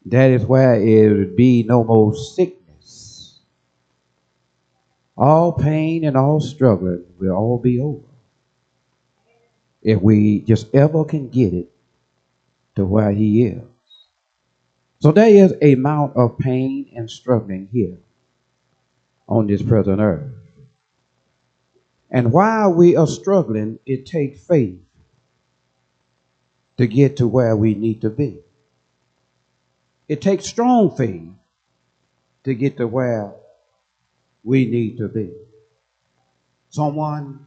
That is where it would be no more sickness. All pain and all struggling will all be over if we just ever can get it to where he is. So there is a amount of pain and struggling here on this present earth. And while we are struggling, it takes faith to get to where we need to be. It takes strong faith to get to where we need to be. Someone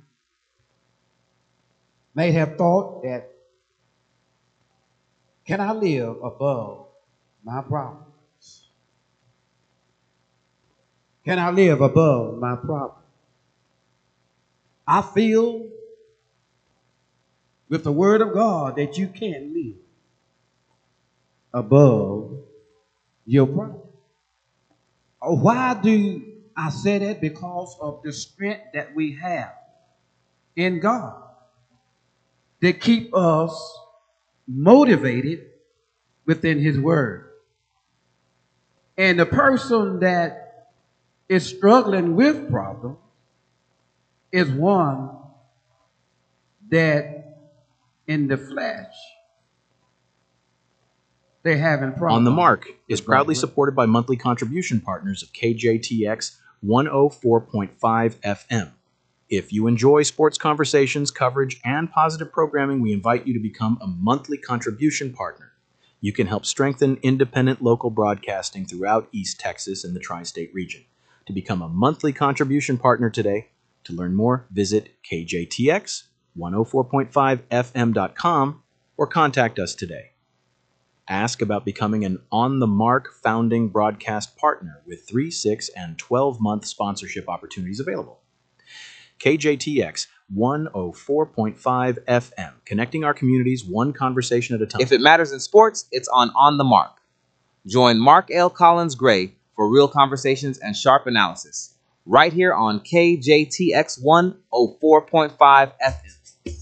may have thought that, can I live above my problems? Can I live above my problems? I feel with the word of God that you can live above your problem. Why do I say that? Because of the strength that we have in God that keep us motivated within his word. And the person that is struggling with problems is one that in the flesh they're having problems. On the Mark is proudly supported by monthly contribution partners of KJTX 104.5 FM. If you enjoy sports conversations, coverage, and positive programming, we invite you to become a monthly contribution partner. You can help strengthen independent local broadcasting throughout East Texas and the tri-state region. To become a monthly contribution partner today, to learn more, visit kjtx104.5fm.com or contact us today. Ask about becoming an On the Mark founding broadcast partner with 3, 6, and 12-month sponsorship opportunities available. KJTX 104.5 FM, connecting our communities one conversation at a time. If it matters in sports, it's on the Mark. Join Mark L. Collins Gray for real conversations and sharp analysis, right here on KJTX 104.5 FM.